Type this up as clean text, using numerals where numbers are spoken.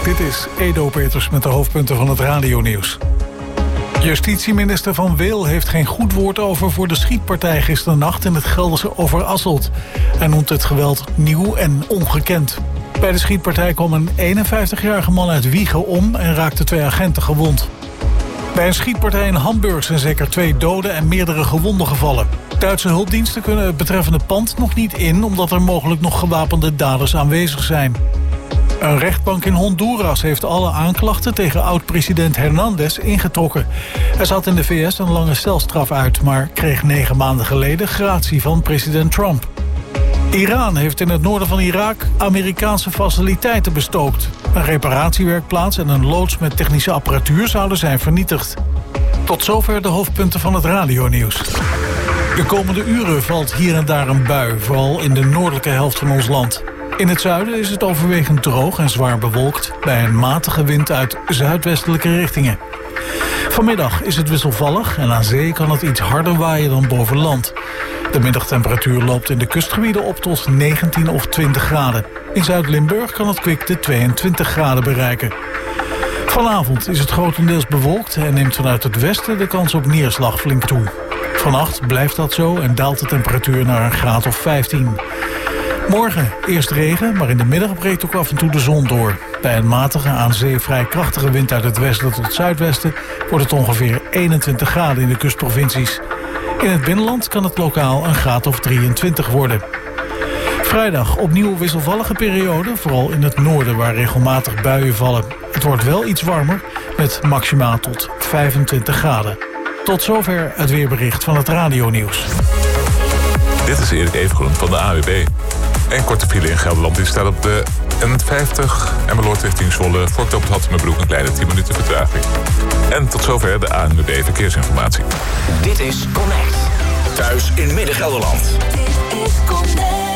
Dit is Edo Peters met de hoofdpunten van het radionieuws. Justitieminister Van Wil heeft geen goed woord over voor de schietpartij gisternacht in het Gelderse Overasselt. Hij noemt het geweld nieuw en ongekend. Bij de schietpartij kwam een 51-jarige man uit Wijchen om en raakte 2 agenten gewond. Bij een schietpartij in Hamburg zijn zeker 2 doden en meerdere gewonden gevallen. Duitse hulpdiensten kunnen het betreffende pand nog niet in, omdat er mogelijk nog gewapende daders aanwezig zijn. Een rechtbank in Honduras heeft alle aanklachten tegen oud-president Hernández ingetrokken. Hij zat in de VS een lange celstraf uit, maar kreeg 9 maanden geleden gratie van president Trump. Iran heeft in het noorden van Irak Amerikaanse faciliteiten bestookt. Een reparatiewerkplaats en een loods met technische apparatuur zouden zijn vernietigd. Tot zover de hoofdpunten van het radionieuws. De komende uren valt hier en daar een bui, vooral in de noordelijke helft van ons land. In het zuiden is het overwegend droog en zwaar bewolkt bij een matige wind uit zuidwestelijke richtingen. Vanmiddag is het wisselvallig en aan zee kan het iets harder waaien dan boven land. De middagtemperatuur loopt in de kustgebieden op tot 19 of 20 graden. In Zuid-Limburg kan het kwik de 22 graden bereiken. Vanavond is het grotendeels bewolkt en neemt vanuit het westen de kans op neerslag flink toe. Vannacht blijft dat zo en daalt de temperatuur naar een graad of 15. Morgen eerst regen, maar in de middag breekt ook af en toe de zon door. Bij een matige, aan zee vrij krachtige wind uit het westen tot zuidwesten wordt het ongeveer 21 graden in de kustprovincies. In het binnenland kan het lokaal een graad of 23 worden. Vrijdag opnieuw wisselvallige periode, vooral in het noorden waar regelmatig buien vallen. Het wordt wel iets warmer, met maximaal tot 25 graden. Tot zover het weerbericht van het radionieuws. Dit is Erik Evengroen van de AWB. Een korte file in Gelderland die staat op de N50 Emmeloord richting Zwolle. Voor het Hattemerbroek een kleine 10 minuten vertraging. En tot zover de ANWB Verkeersinformatie. Dit is Connect. Thuis in Midden-Gelderland. Dit is Connect.